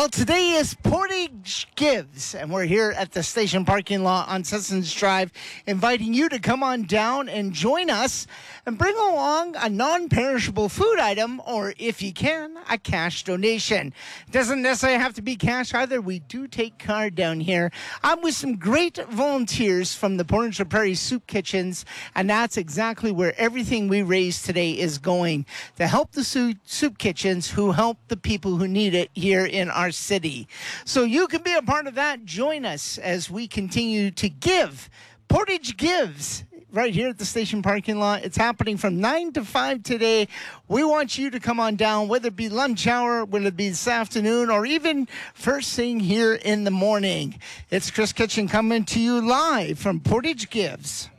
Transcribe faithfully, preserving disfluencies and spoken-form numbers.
Well, today is Portage Gives, and we're here at the station parking lot on Sissons Drive, inviting you to come on down and join us and bring along a non-perishable food item, or if you can, a cash donation. Doesn't necessarily have to be cash either. We do take card down here. I'm with some great volunteers from the Port Neches Prairie Soup Kitchens, and that's exactly where everything we raise today is going, to help the soup, soup kitchens who help the people who need it here in our city. So you can be a part of that. Join us as we continue to give. Portage Gives right here at the station parking lot. It's happening from nine to five today. We want you to come on down, whether it be lunch hour, whether it be this afternoon, or even first thing here in the morning. It's Chris Kitchen coming to you live from Portage Gives.